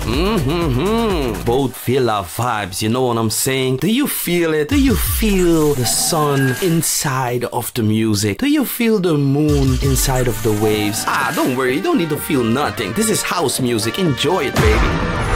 Both Villa vibes, you know what I'm saying? Do you feel it? Do you feel the sun inside of the music? Do you feel the moon inside of the waves? Don't worry, you don't need to feel nothing. This is house music. Enjoy it, baby.